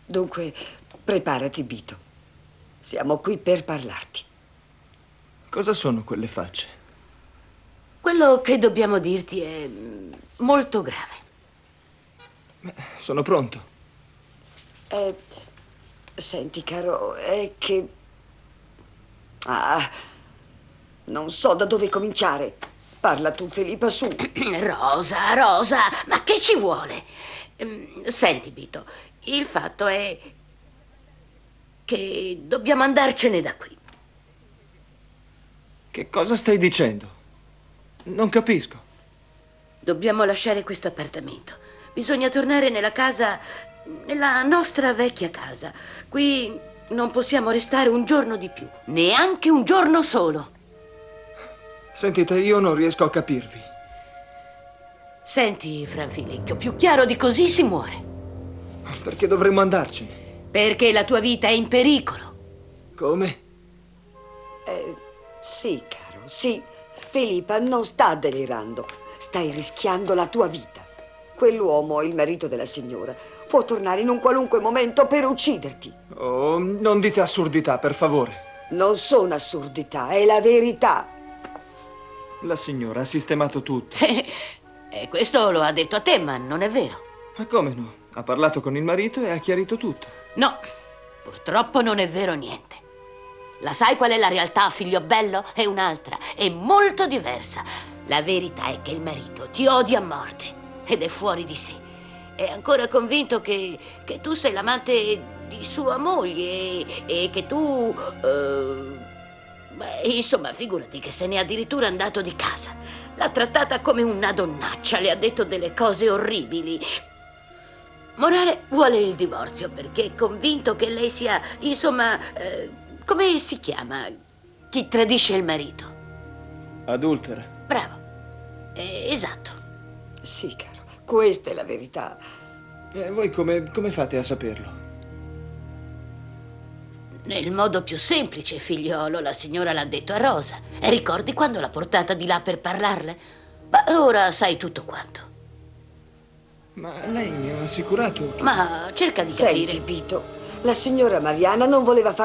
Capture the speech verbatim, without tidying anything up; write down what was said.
Dunque, preparati, Vito. Siamo qui per parlarti. Cosa sono quelle facce? Quello che dobbiamo dirti è molto grave. Beh, sono pronto. Eh, senti, caro, è che... Ah, non so da dove cominciare. Parla tu, Filippa, su. Rosa, Rosa, ma che ci vuole? Ehm, Senti, Vito, il fatto è che dobbiamo andarcene da qui. Che cosa stai dicendo? Non capisco. Dobbiamo lasciare questo appartamento. Bisogna tornare nella casa, nella nostra vecchia casa. Qui non possiamo restare un giorno di più, neanche un giorno solo. Sentite, io non riesco a capirvi. Senti, Franfilecchio, più chiaro di così si muore. Perché dovremmo andarcene? Perché la tua vita è in pericolo. Come? Eh, sì, caro, sì. Filippa non sta delirando. Stai rischiando la tua vita. Quell'uomo, il marito della signora, può tornare in un qualunque momento per ucciderti. Oh, non dite assurdità, per favore. Non sono assurdità, è la verità. La signora ha sistemato tutto. E questo lo ha detto a te, ma non è vero. Ma come no? Ha parlato con il marito e ha chiarito tutto. No, purtroppo non è vero niente. La sai qual è la realtà, figlio bello? È un'altra, è molto diversa. La verità è che il marito ti odia a morte ed è fuori di sé. È ancora convinto che, che tu sei l'amante di sua moglie e, e che tu... eh, beh, insomma, figurati che se n'è addirittura andato di casa. L'ha trattata come una donnaccia, le ha detto delle cose orribili. Morale vuole il divorzio perché è convinto che lei sia, insomma, eh, come si chiama? Chi tradisce il marito. Adultera. Bravo. Eh, esatto. Sì, caro, questa è la verità. E voi come, come fate a saperlo? Nel modo più semplice, figliolo, la signora l'ha detto a Rosa. E ricordi quando l'ha portata di là per parlarle? Ma ora sai tutto quanto. Ma lei mi ha assicurato che... Ma cerca di capire. Senti, Vito, la signora Mariana non voleva fare